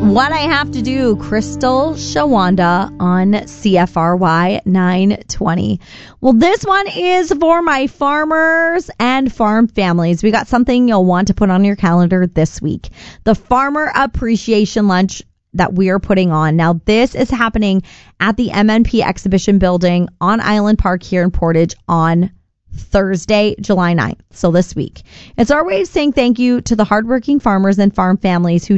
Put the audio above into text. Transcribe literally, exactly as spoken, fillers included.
What I Have to Do, Crystal Shawanda on C F R Y nine twenty. Well, this one is for my farmers and farm families. We got something you'll want to put on your calendar this week. The Farmer Appreciation Lunch that we are putting on. Now, this is happening at the M N P Exhibition Building on Island Park here in Portage on Thursday, July ninth. So this week. It's our way of saying thank you to the hardworking farmers and farm families who